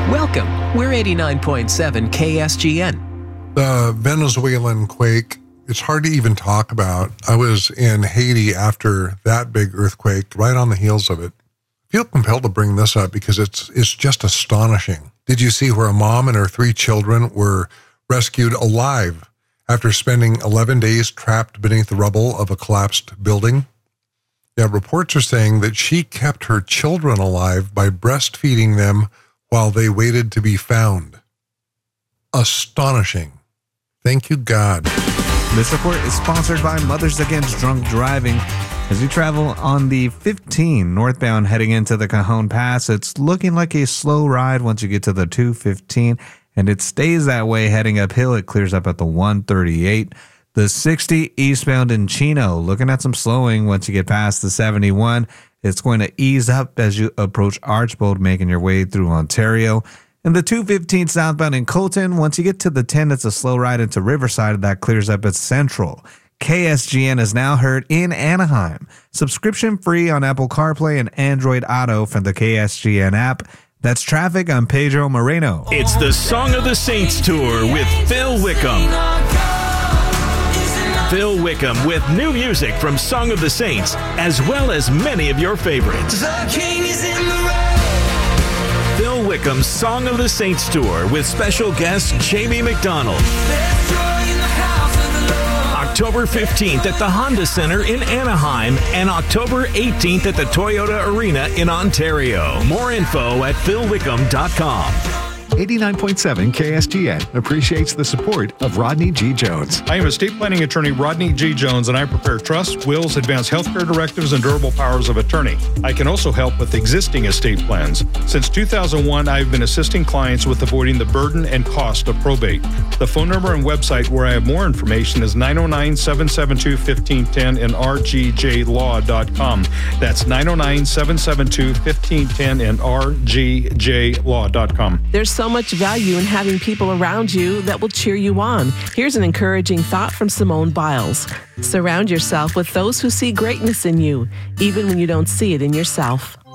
Welcome. We're 89.7 KSGN. The Venezuelan quake, it's hard to even talk about. I was in Haiti after that big earthquake, right on the heels of it. I feel compelled to bring this up because it's just astonishing. Did you see where a mom and her 3 children were rescued alive after spending 11 days trapped beneath the rubble of a collapsed building? Yeah, reports are saying that she kept her children alive by breastfeeding them while they waited to be found. Astonishing. Thank you, God. This report is sponsored by Mothers Against Drunk Driving. As you travel on the 15 northbound heading into the Cajon Pass, it's looking like a slow ride once you get to the 215, and it stays that way heading uphill. It clears up at the 138. The 60 eastbound in Chino, looking at some slowing once you get past the 71. It's going to ease up as you approach Archbold, making your way through Ontario. And the 215 southbound in Colton, once you get to the 10, it's a slow ride into Riverside. That clears up at Central. KSGN is now heard in Anaheim. Subscription free on Apple CarPlay and Android Auto from the KSGN app. That's traffic. I'm Pedro Moreno. It's the Song of the Saints Tour with Phil Wickham. Phil Wickham with new music from Song of the Saints, as well as many of your favorites. Phil Wickham's Song of the Saints Tour with special guest Jamie McDonald. October 15th at the Honda Center in Anaheim and October 18th at the Toyota Arena in Ontario. More info at philwickham.com. 89.7 KSGN appreciates the support of Rodney G. Jones. I am estate planning attorney Rodney G. Jones, and I prepare trusts, wills, advanced healthcare directives, and durable powers of attorney. I can also help with existing estate plans. Since 2001, I have been assisting clients with avoiding the burden and cost of probate. The phone number and website where I have more information is 909-772-1510 and rgjlaw.com. That's 909-772-1510 and rgjlaw.com. There's so much value in having people around you that will cheer you on. Here's an encouraging thought from Simone Biles. Surround yourself with those who see greatness in you, even when you don't see it in yourself.